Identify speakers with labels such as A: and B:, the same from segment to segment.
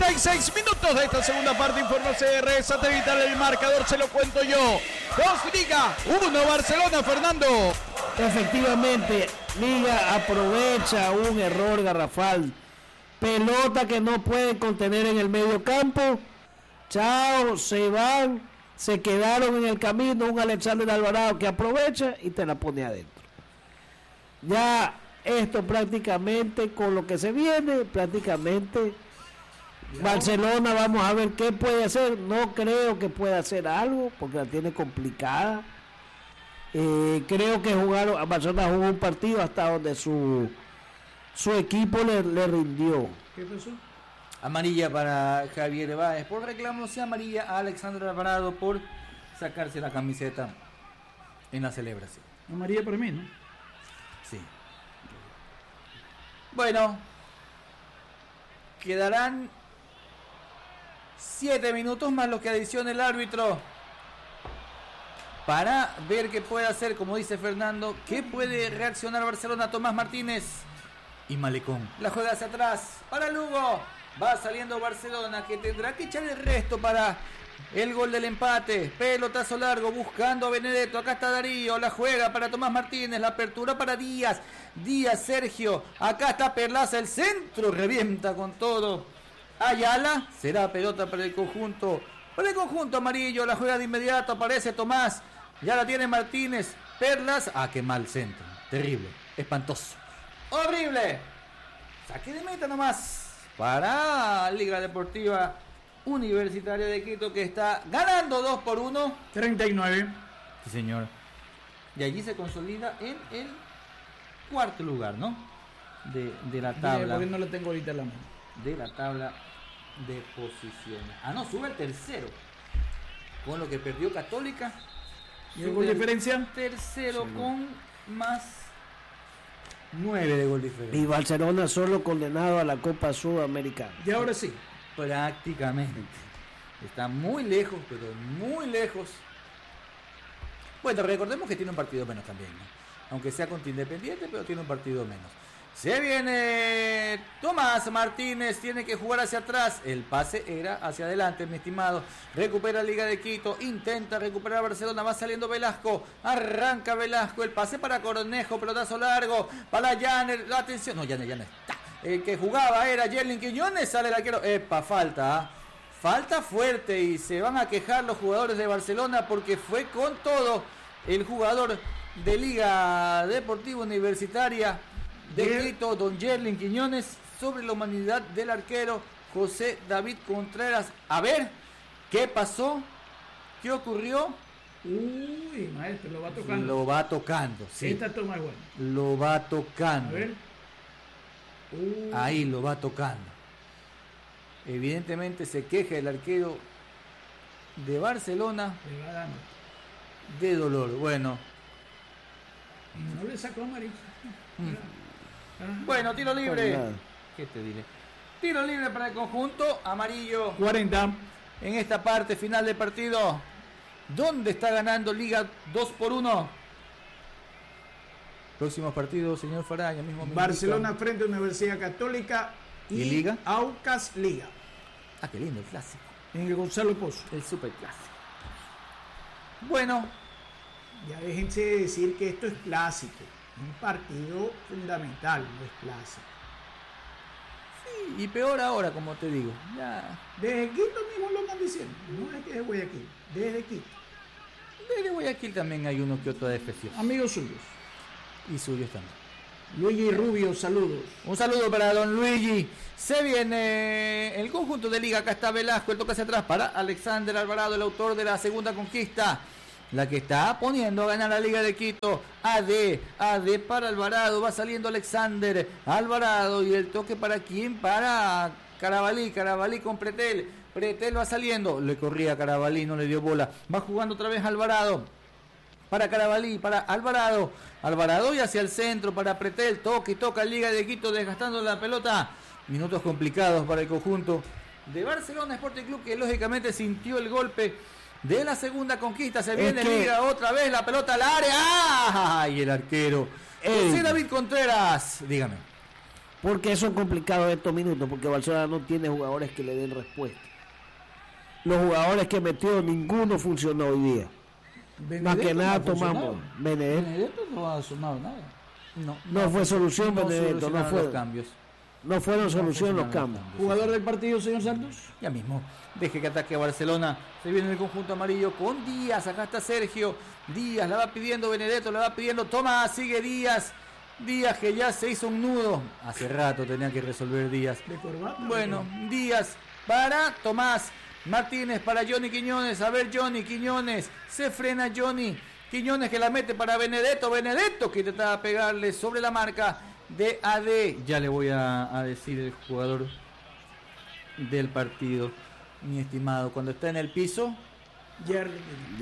A: 36 minutos de esta segunda parte. Informa CR Satelital. El marcador se lo cuento yo. 2 Liga, 1 Barcelona, Fernando.
B: Efectivamente, Liga aprovecha un error garrafal. Pelota que no pueden contener en el medio campo. Chao, se van, se quedaron en el camino. Un Alexander Alvarado que aprovecha y te la pone adentro. Ya esto prácticamente con lo que se viene, prácticamente Barcelona, vamos a ver qué puede hacer. No creo que pueda hacer algo porque la tiene complicada. Creo que Barcelona jugó un partido hasta donde su equipo le rindió.
C: ¿Qué pasó?
D: Amarilla para Javier Báez por reclamos y amarilla a Alexander Alvarado por sacarse la camiseta en la celebración.
C: Amarilla para mí, ¿no?
D: Sí. Bueno, quedarán 7 minutos más lo que adicione el árbitro para ver qué puede hacer, como dice Fernando, qué puede reaccionar Barcelona. Tomás Martínez y Malecón la juega hacia atrás para Lugo. Va saliendo Barcelona, que tendrá que echar el resto para el gol del empate. Pelotazo largo buscando a Benedetto. Acá está Darío, la juega para Tomás Martínez, la apertura para Díaz. Díaz, Sergio, acá está Perlaza, el centro revienta con todo. Ayala, será pelota para el conjunto amarillo. La juega de inmediato, aparece Tomás, ya la tiene Martínez. Perlas, qué mal centro, terrible, espantoso, horrible. Saque de meta nomás para Liga Deportiva Universitaria de Quito, que está ganando 2-1.
C: 39.
D: Sí, señor. Y allí se consolida en el cuarto lugar, ¿no? De la tabla.
C: Porque no lo tengo ahorita en la mano.
D: De la tabla de posiciones. No, sube el tercero. Con lo que perdió Católica.
C: ¿Y el gol diferencia?
D: Tercero sí, con más 9 de gol diferencia.
B: Y Barcelona solo condenado a la Copa Sudamericana.
C: Y ahora sí.
D: Prácticamente. Está muy lejos, pero muy lejos. Bueno, recordemos que tiene un partido menos también, ¿no? Aunque sea contra Independiente, pero tiene un partido menos. Se viene Tomás Martínez, tiene que jugar hacia atrás. El pase era hacia adelante, mi estimado. Recupera Liga de Quito, intenta recuperar Barcelona, va saliendo Velasco. Arranca Velasco, el pase para Cornejo, pelotazo largo para Janer. La atención, no, Janer está. El que jugaba era Yerlin Quiñones, sale el arquero. Falta. Falta fuerte y se van a quejar los jugadores de Barcelona porque fue con todo el jugador de Liga Deportiva Universitaria de Quito, don Yerlin Quiñones, sobre la humanidad del arquero José David Contreras. A ver, ¿qué pasó? ¿Qué ocurrió?
C: Uy, maestro, lo va tocando.
D: Lo va tocando, sí.
C: Esta toma es buena.
D: Lo va tocando.
C: A ver.
D: Ahí lo va tocando. Evidentemente se queja el arquero de Barcelona de dolor. Bueno.
C: No le sacó amarillo.
D: Bueno, tiro libre. ¿Qué te diré? Tiro libre para el conjunto amarillo.
C: 40.
D: En esta parte final del partido, ¿dónde está ganando Liga 2-1? Próximos partidos, señor Faraña.
C: Barcelona frente a Universidad Católica
D: y Liga.
C: Aucas Liga.
D: Qué lindo el clásico.
C: En el Gonzalo Pozo.
D: El super clásico. Bueno.
C: Ya déjense de decir que esto es clásico. Un partido fundamental, no es clásico.
D: Sí, y peor ahora, como te digo. Ya.
C: Desde Quito mismo lo están diciendo. No es que de Guayaquil, desde Quito.
D: Desde Guayaquil también hay uno que otro defección.
C: Amigos suyos.
D: Y suyos también.
C: Luigi Rubio, saludos.
D: Un saludo para don Luigi. Se viene el conjunto de Liga. Acá está Velasco, el toque hacia atrás para Alexander Alvarado, el autor de la segunda conquista. La que está poniendo a ganar la Liga de Quito. AD para Alvarado. Va saliendo Alexander Alvarado. Y el toque para quién? Para Carabalí. Carabalí con Pretel. Pretel va saliendo. Le corría a Carabalí, no le dio bola. Va jugando otra vez Alvarado. Para Carabalí, para Alvarado. Alvarado y hacia el centro para Pretel. Toca y toca Liga de Quito desgastando la pelota. Minutos complicados para el conjunto de Barcelona Sporting Club, que lógicamente sintió el golpe de la segunda conquista. Se viene Liga otra vez, la pelota al área. Y el arquero José David Contreras. Dígame.
B: Porque eso es complicado en estos minutos, porque Barcelona no tiene jugadores que le den respuesta. Los jugadores que metió, ninguno funcionó hoy día. Más que nada tomamos.
D: Benedetto no ha sonado nada.
B: No fue solución, Benedetto, no fue.
D: Los cambios.
B: No fueron solución los cambios.
C: ¿Jugador del partido, señor Santos?
D: Ya mismo, deje que ataque a Barcelona. Se viene el conjunto amarillo con Díaz. Acá está Sergio. Díaz la va pidiendo Benedetto, la va pidiendo Tomás. Sigue Díaz. Díaz que ya se hizo un nudo. Hace rato tenía que resolver Díaz.
C: De corbata.
D: Bueno, Díaz para Tomás. Martínez para Johnny Quiñones. A ver, Johnny Quiñones. Se frena Johnny. Quiñones que la mete para Benedetto. Benedetto que intentaba pegarle sobre la marca de AD. Ya le voy a decir el jugador del partido, mi estimado. Cuando está en el piso,
C: Yerlin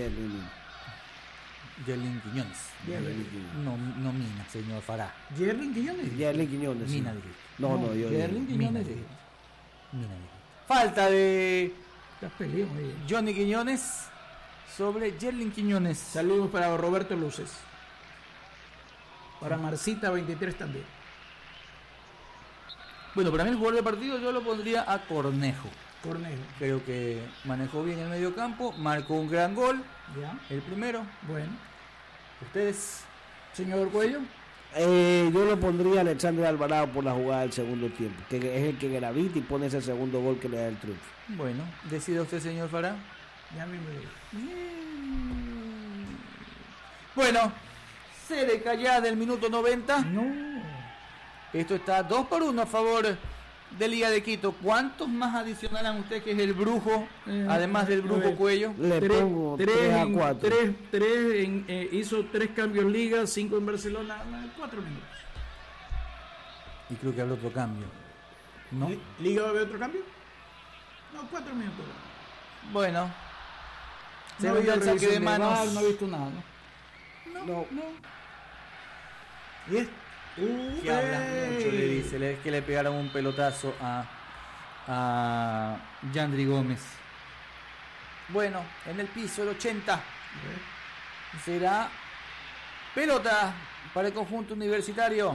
D: Quiñones. No Mina, señor Fará.
C: Yerlin Quiñones.
B: Yerlin Quiñones. Sí.
D: Mina dijiste.
B: No, yo.
C: Yerlin Quiñones.
D: Mina dijiste. Falta de
C: Estás peleado, oye.
D: Johnny Quiñones sobre Yerlin Quiñones.
C: Saludos para Roberto Luces. Para Marcita 23 también.
D: Bueno, para mí el jugador del partido yo lo pondría a Cornejo.
C: Cornejo.
D: Creo que manejó bien el medio campo, marcó un gran gol,
C: Ya.
D: el primero.
C: Bueno.
D: Ustedes,
C: Señor Cuello.
B: Yo lo pondría a Alexander Alvarado por la jugada del segundo tiempo, que es el que gravita y pone ese segundo gol que le da el triunfo.
D: bueno, decida usted, señor Fará.
C: Ya mismo le digo.
D: Bueno, cerca ya del minuto 90.
C: No.
D: Esto está 2-1 a favor de Liga de Quito. ¿Cuántos más adicionarán ustedes que es el brujo, además del brujo Cuello?
B: Le pongo 3 a 4.
C: Hizo 3 cambios Liga, 5 en Barcelona, 4 minutos.
D: Y creo que habrá otro cambio. ¿No?
C: ¿Liga va a haber otro cambio? No, 4 minutos.
D: Bueno. Se
C: No
D: veía
C: había
D: el saque de
C: revisión de
D: manos.
C: VAR, no he visto nada, ¿no?
B: No.
C: ¿Y es?
D: Que habla mucho, le dice que le pegaron un pelotazo a Yandri Gómez. Bueno, en el piso, el 80. Será pelota para el conjunto universitario.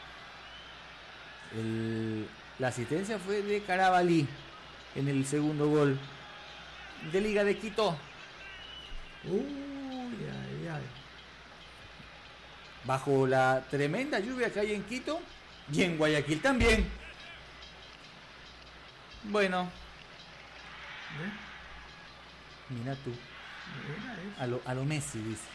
D: La asistencia fue de Carabalí en el segundo gol de Liga de Quito.
C: Ay, ay.
D: Bajo la tremenda lluvia que hay en Quito y en Guayaquil también. Bueno, mira tú, a lo Messi dice.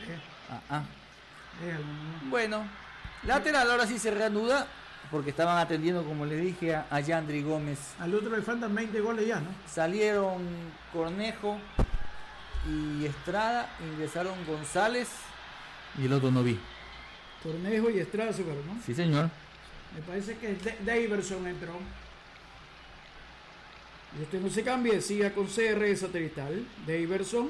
D: Bueno, lateral ahora sí se reanuda porque estaban atendiendo, como le dije, a Yandri Gómez.
C: Al otro le faltan 20 goles ya, ¿no?
D: Salieron Cornejo y Estrada, ingresaron González y el otro no vi.
C: Cornejo y Estrada se fueron, ¿no?
D: Sí, señor.
C: Me parece que Daverson entró. Y usted no se cambie, siga con CR satelital. Daverson.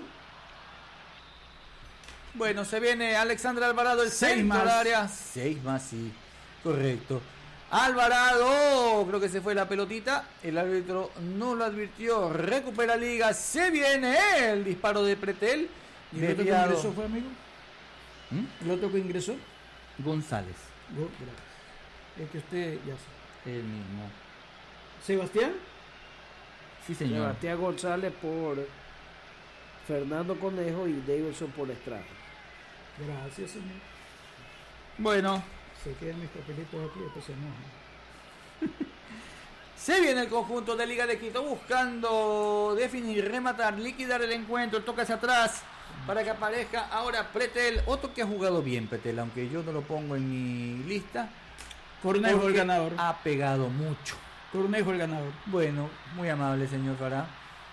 D: Bueno, se viene Alexander Alvarado, el
C: 6
D: centro
C: más.
D: del área. 6 más, sí. Correcto. Alvarado, creo que se fue la pelotita. El árbitro no lo advirtió. Recupera Liga. Se viene el disparo de Pretel.
C: ¿Y el otro que
D: Desviado.
C: ingresó fue, amigo? ¿El otro que ingresó?
D: González,
C: Gracias. Es que usted ya sabe.
D: el mismo.
C: Sebastián.
D: Sí, señor.
B: Sebastián González por Fernando Conejo y Davidson por Estrada.
C: Gracias, señor.
D: Bueno,
C: Se quedan mis papelitos aquí, después se enojan.
D: se viene el conjunto de Liga de Quito buscando definir, rematar, liquidar el encuentro. Toca hacia atrás para que aparezca ahora Pretel. Otro que ha jugado bien, Pretel, aunque yo no lo pongo en mi lista.
C: Cornejo el
D: porque
C: ganador.
D: Ha pegado mucho.
C: Cornejo el ganador.
D: Bueno, muy amable, señor Fará.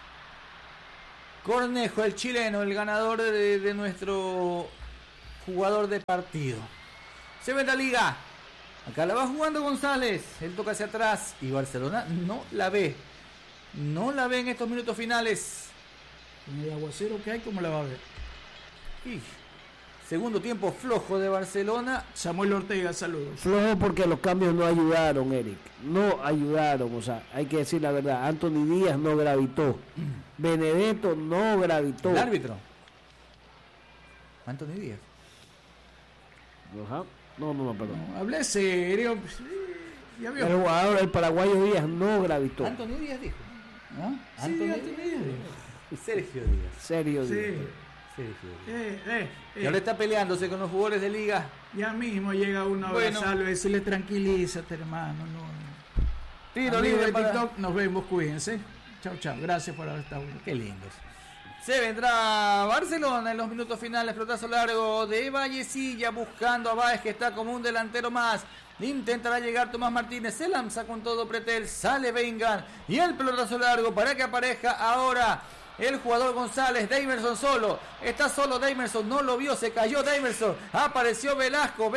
D: Cornejo, el chileno, el ganador de nuestro jugador de partido. Se ve la Liga. Acá la va jugando González. Él toca hacia atrás y Barcelona no la ve. No la ve en estos minutos finales.
C: Con el aguacero que hay, ¿cómo la va a ver?
D: Y segundo tiempo flojo de Barcelona.
C: Samuel Ortega, saludos.
B: Flojo porque los cambios no ayudaron, Eric. No ayudaron, o sea, hay que decir la verdad. Anthony Díaz no gravitó. Benedetto no gravitó.
D: El árbitro. Anthony Díaz.
B: Ajá. No, perdón.
C: No, hablé serio. Ya vio.
B: El jugador, el paraguayo Díaz, no gravitó.
D: Antonio Díaz dijo. ¿No?
C: Sí,
D: Antonio
C: Antonio
D: Díaz.
C: Díaz.
D: Sergio Díaz.
B: Serio,
C: Sí.
B: Díaz.
D: Sergio Díaz. Y
C: Eh.
D: ahora está peleándose con los jugadores de liga.
C: Ya mismo llega uno a
D: Bueno.
C: abrazarlo y decirle tranquilízate, hermano. No.
D: Tiro
C: Amigos
D: libre
C: de
D: para...
C: TikTok, nos vemos, cuídense. Chao, chao. Gracias por haber estado.
D: Qué lindos. Se vendrá Barcelona en los minutos finales. Pelotazo largo de Vallecilla buscando a Báez, que está como un delantero más. Intentará llegar Tomás Martínez. Se lanza con todo Pretel. Sale Vengan. Y el pelotazo largo para que aparezca ahora el jugador González. Damerson solo. Está solo Damerson. No lo vio. Se cayó Damerson. Apareció Velasco.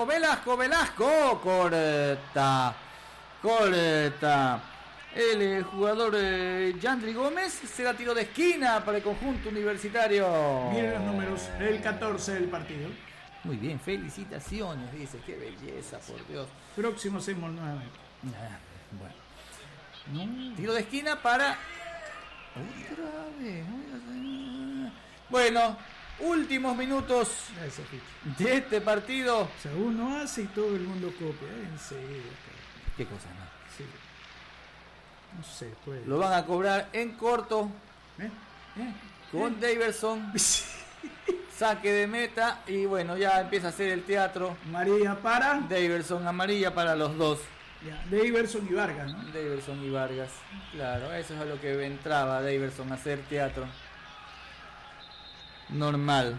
D: Corta. El jugador Yandri Gómez será tiro de esquina para el conjunto universitario.
C: Miren los números. El 14 del partido.
D: Muy bien, felicitaciones, dice. Qué belleza, por Dios.
C: Próximo hacemos nuevamente.
D: Bueno. Tiro de esquina para... Otra vez. Bueno, últimos minutos
C: Gracias, Picho.
D: de este partido.
C: O sea, uno hace y todo el mundo copia. Enseguida.
D: ¿Qué cosa, no?
C: Sí. No sé, pues.
D: Lo van a cobrar en corto
C: ¿Eh?
D: con Daverson. Saque de meta y bueno, ya empieza a hacer el teatro.
C: María para.
D: Daverson, amarilla para los dos.
C: Ya, Daverson y Vargas, ¿no?
D: Daverson y Vargas. Claro, eso es a lo que entraba Daverson, a hacer teatro. Normal.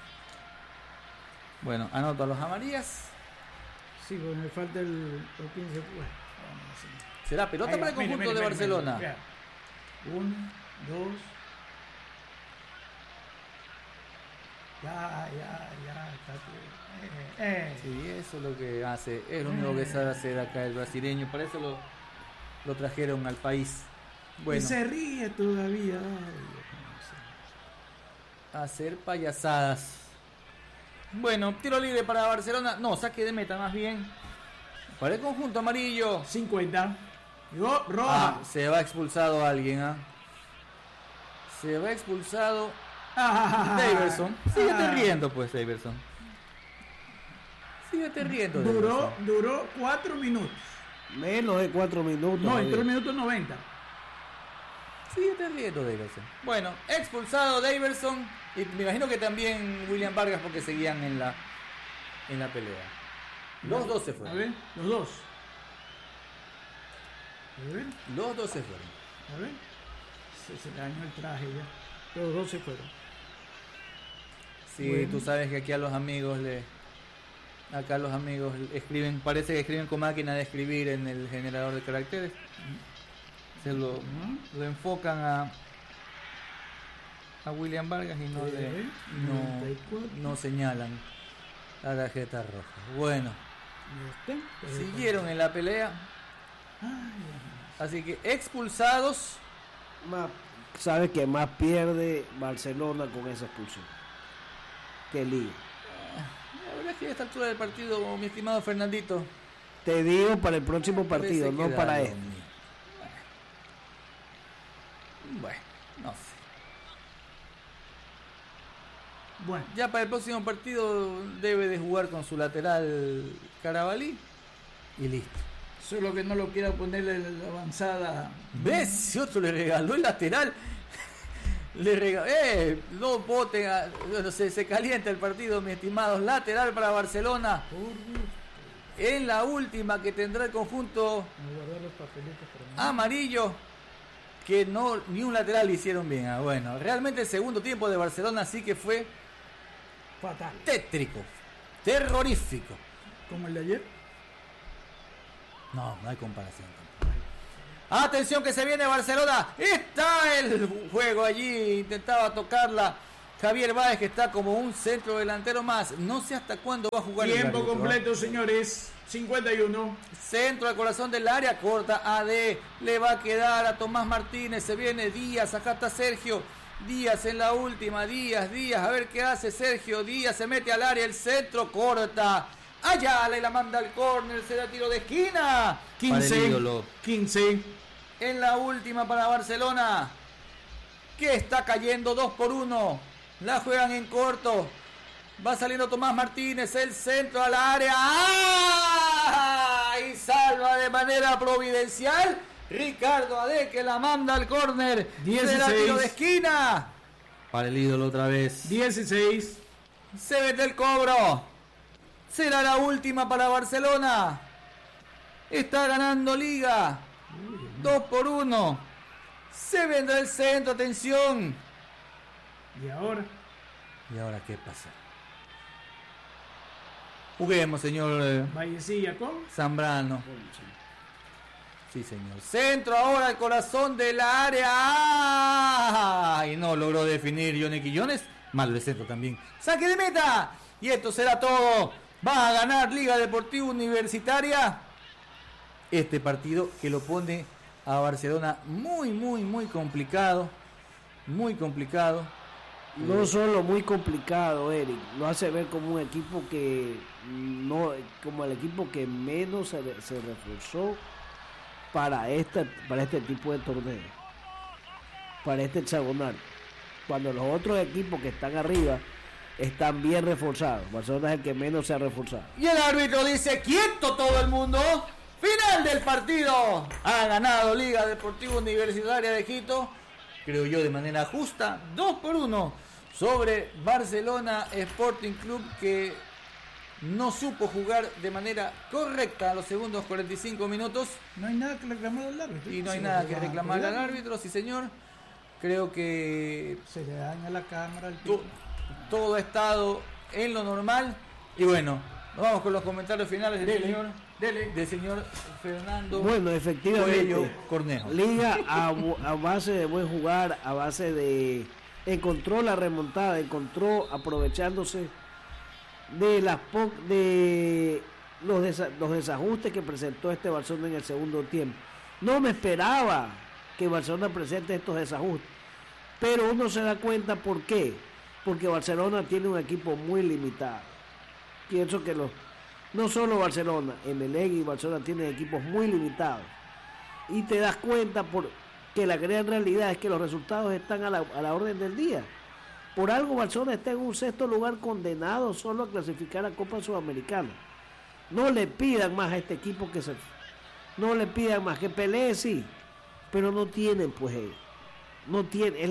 D: Bueno, anoto a los amarillas.
C: Sí, porque me falta el 15. Bueno, vamos a hacer.
D: Será pelota
C: Ahí
D: para
C: va,
D: el conjunto
C: mire,
D: de
C: mire,
D: Barcelona.
C: mire, mire. 1, 2. Ya, está bien.
D: Sí, eso es lo que hace. Es lo único que sabe hacer acá el brasileño. Para eso lo trajeron al país.
C: Y
D: Bueno,
C: se ríe todavía. Ay,
D: hacer payasadas. Bueno, tiro libre para Barcelona. No, saque de meta más bien. Para el conjunto amarillo.
C: 50. Llegó roja.
D: Se va expulsado alguien, Se va expulsado Daverson. Síguete riendo, pues, Daverson. Síguete riendo.
C: Duró 4 minutos.
B: Menos de 4 minutos.
C: No, en
B: Javier.
C: 3 minutos 90.
D: Síguete riendo, Daverson. Bueno, expulsado Daverson. Y me imagino que también William Vargas, porque seguían en la pelea. Los dos se
C: A
D: fueron.
C: ver, los dos. A ver,
D: Los dos se fueron.
C: a ver. Se le dañó el traje ya. Los dos se fueron.
D: Sí,
C: Bueno.
D: tú sabes que aquí a los amigos acá los amigos escriben, parece que escriben con máquina de escribir en el generador de caracteres. Se lo enfocan a William Vargas y no señalan la tarjeta roja. Bueno,
C: Ya está.
D: siguieron en la pelea. Así que expulsados.
B: Sabes que más pierde Barcelona con esa expulsión que Liga.
D: La verdad es que a esta altura del partido, mi estimado Fernandito,
B: Te digo para el próximo partido,
D: parece
B: no
D: que
B: para
D: da lo
B: este.
D: mismo. Bueno, no sé.
C: Bueno,
D: Ya para el próximo partido debe de jugar con su lateral Carabalí y listo.
C: solo que no lo quiera ponerle la avanzada.
D: ¿Ves? Si otro le regaló el lateral, le regaló. No voten, se calienta el partido, mis estimados. Lateral para Barcelona. En la última que tendrá el conjunto amarillo, que no ni un lateral le hicieron bien. Bueno, realmente el segundo tiempo de Barcelona sí que fue
C: Fatal.
D: tétrico, terrorífico.
C: Como el de ayer.
D: No hay comparación. Atención que se viene Barcelona. Está el juego allí. Intentaba tocarla Javier Báez, que está como un centro delantero más. No sé hasta cuándo va a jugar.
C: Tiempo
D: el árbitro,
C: completo, señores. 51.
D: Centro al corazón del área. Corta AD. Le va a quedar a Tomás Martínez. Se viene Díaz. Acá está Sergio Díaz en la última. Díaz. A ver qué hace Sergio Díaz. Se mete al área. El centro corta. Ayala y la manda al córner. Será tiro de esquina.
C: 15.
D: En la última para Barcelona, que está cayendo 2-1. La juegan en corto. Va saliendo Tomás Martínez, el centro al área. ¡Ah! Y salva de manera providencial. Ricardo Ade que la manda al córner.
B: 16.
D: Tiro de esquina. Para el ídolo otra vez.
B: 16.
D: Se vete el cobro. Será la última para Barcelona. Está ganando Liga. 2-1. Se vendrá el centro. Atención.
C: ¿Y ahora?
D: ¿Y ahora qué pasa? Juguemos, señor
C: Vallecilla con
D: Zambrano. Sí, señor. Centro ahora al corazón de la área. Y no logró definir Johnny Quillones. Malo el centro también. ¡Saque de meta! Y esto será todo. Va a ganar Liga Deportiva Universitaria. Este partido que lo pone a Barcelona muy complicado. Muy complicado.
B: No solo muy complicado, Eric, lo hace ver como un equipo que no, como el equipo que menos se reforzó para este tipo de torneo, para este hexagonal, cuando los otros equipos que están arriba están bien reforzados. Barcelona es el que menos se ha reforzado.
D: Y el árbitro dice: quieto todo el mundo. Final del partido. Ha ganado Liga Deportiva Universitaria de Quito, creo yo de manera justa, 2-1 sobre Barcelona Sporting Club, que no supo jugar de manera correcta a los segundos 45 minutos.
C: No hay nada que reclamar al árbitro.
D: Y no hay nada que reclamar al árbitro, sí señor. Creo que
C: se le daña la cámara al tipo.
D: Todo ha estado en lo normal. Y bueno, nos vamos con los comentarios finales del señor Fernando.
B: Bueno, efectivamente,
D: Coello Cornejo.
B: Liga a base de buen jugar, a base de encontró la remontada, encontró aprovechándose de los desajustes que presentó este Barcelona en el segundo tiempo. No me esperaba que Barcelona presente estos desajustes, pero uno se da cuenta por qué, porque Barcelona tiene un equipo muy limitado. Pienso que no solo Barcelona, Emelec y Barcelona tienen equipos muy limitados, y te das cuenta que la gran realidad es que los resultados están a la orden del día. Por algo Barcelona está en un sexto lugar, condenado solo a clasificar a Copa Sudamericana. No le pidan más a este equipo no le pidan más, que pelee sí, pero no tienen no tienen,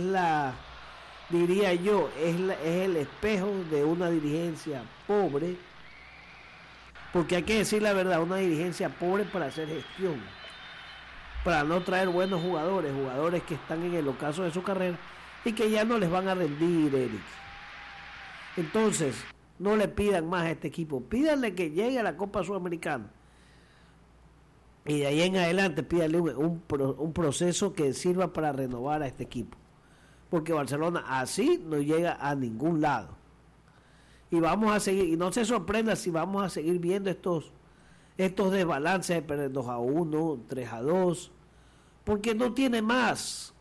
B: diría yo, es el espejo de una dirigencia pobre, porque hay que decir la verdad, una dirigencia pobre para hacer gestión, para no traer buenos jugadores que están en el ocaso de su carrera y que ya no les van a rendir, Eric. Entonces, no le pidan más a este equipo, pídanle que llegue a la Copa Sudamericana y de ahí en adelante pídanle un proceso que sirva para renovar a este equipo, porque Barcelona así no llega a ningún lado. Y vamos a seguir, y no se sorprenda si vamos a seguir viendo estos desbalances de perder 2-1, 3-2, porque no tiene más,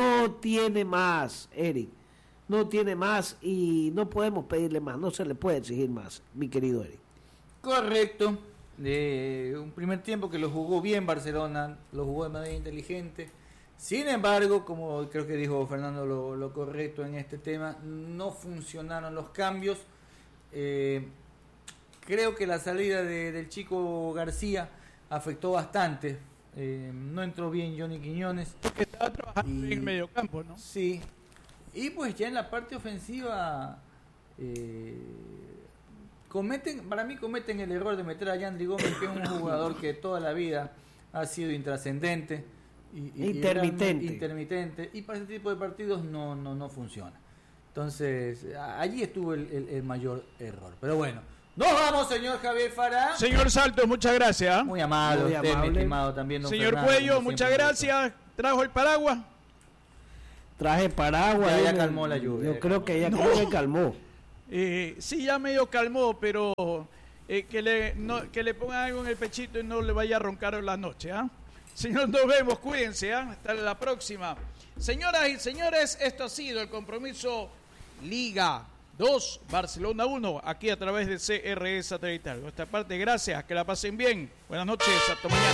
B: Eric, no tiene más y no podemos pedirle más, no se le puede exigir más, mi querido Eric.
D: Correcto, un primer tiempo que lo jugó bien Barcelona, lo jugó de manera inteligente. Sin embargo, como creo que dijo Fernando lo correcto en este tema, no funcionaron los cambios. Creo que la salida del chico García afectó bastante. No entró bien Johnny Quiñones.
A: Porque estaba trabajando en el mediocampo, ¿no?
D: Sí. Y pues ya en la parte ofensiva para mí cometen el error de meter a Yandri Gómez, que es un jugador que toda la vida ha sido intrascendente. Intermitente, y para este tipo de partidos no funciona. Entonces allí estuvo el mayor error, pero bueno, nos vamos, señor Javier Farah.
A: Señor Saltos, muchas gracias.
D: Muy amable,
B: Muy
D: usted,
B: amable.
D: mi estimado también don
A: Señor
D: Fernando,
A: Cuello,
D: como
A: muchas
D: siempre,
A: gracias. ¿Trajo el paraguas?
B: Traje paraguas.
D: Ya calmó la lluvia.
B: Yo creo que creo que calmó.
A: Sí, ya medio calmó, pero que le pongan algo en el pechito y no le vaya a roncar en la noche, ¿ah? Señor, nos vemos, cuídense, hasta la próxima. Señoras y señores, esto ha sido el compromiso Liga 2, Barcelona 1, aquí a través de CRE Satelital. De nuestra parte, gracias, que la pasen bien. Buenas noches, hasta mañana.